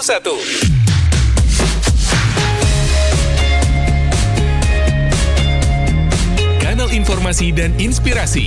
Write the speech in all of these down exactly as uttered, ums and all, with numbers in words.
Pro satu. Kanal informasi dan inspirasi.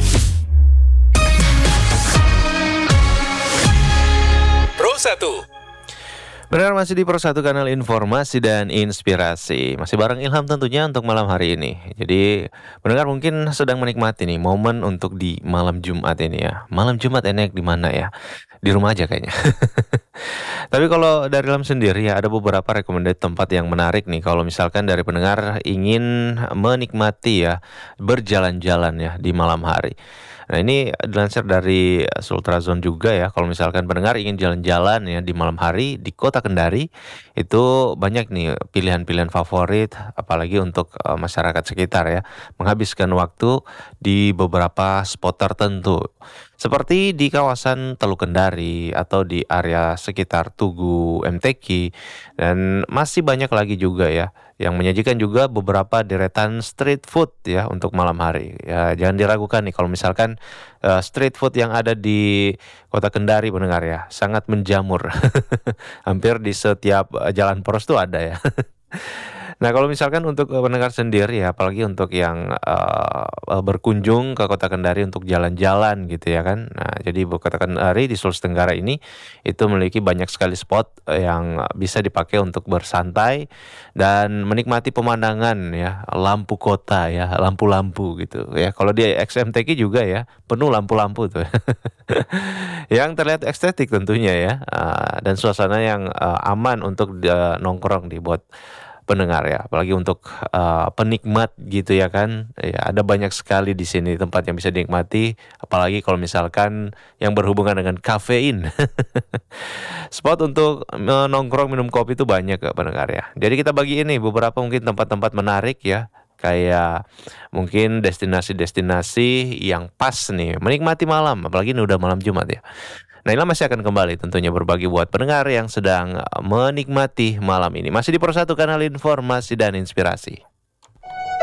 Pro satu. Benar, masih di Pro satu, kanal informasi dan inspirasi. Masih bareng Ilham tentunya untuk malam hari ini. Jadi pendengar mungkin sedang menikmati nih momen untuk di malam Jumat ini ya. Malam Jumat enak di mana ya? Di rumah aja kayaknya. Tapi kalau dari Ilham sendiri ya, ada beberapa recommended tempat yang menarik nih kalau misalkan dari pendengar ingin menikmati ya, berjalan-jalan ya di malam hari. Nah, ini dilansir dari Sultrazone juga ya. Kalau misalkan pendengar ingin jalan-jalan ya di malam hari di Kota Kendari, itu banyak nih pilihan-pilihan favorit, apalagi untuk uh, masyarakat sekitar ya, menghabiskan waktu di beberapa spot tertentu. Seperti di kawasan Teluk Kendari atau di area sekitar Tugu M T Q, dan masih banyak lagi juga ya yang menyajikan juga beberapa deretan street food ya untuk malam hari. Ya, jangan diragukan nih kalau misalkan uh, street food yang ada di Kota Kendari pendengar ya, sangat menjamur. Hampir di setiap uh, jalan poros tuh ada ya. Nah, kalau misalkan untuk uh, pendengar sendiri ya, apalagi untuk yang uh, uh, berkunjung ke Kota Kendari untuk jalan-jalan gitu ya kan. Nah, jadi Kota Kendari di Sulawesi Tenggara ini itu memiliki banyak sekali spot uh, yang bisa dipakai untuk bersantai dan menikmati pemandangan ya, lampu kota ya, lampu-lampu gitu ya. Kalau di X M T Q juga ya, penuh lampu-lampu tuh. Yang terlihat estetik tentunya ya, uh, dan suasana yang uh, aman untuk uh, nongkrong dibuat pendengar ya, apalagi untuk uh, penikmat gitu ya kan. Ya, ada banyak sekali di sini tempat yang bisa dinikmati, apalagi kalau misalkan yang berhubungan dengan kafein. Spot untuk uh, nongkrong minum kopi itu banyak ya pendengar ya. Jadi kita bagi ini beberapa mungkin tempat-tempat menarik ya, kayak mungkin destinasi-destinasi yang pas nih menikmati malam, apalagi ini udah malam Jumat ya. Nah, Ilham masih akan kembali tentunya berbagi buat pendengar yang sedang menikmati malam ini. Masih di Pro satu, kanal informasi dan inspirasi.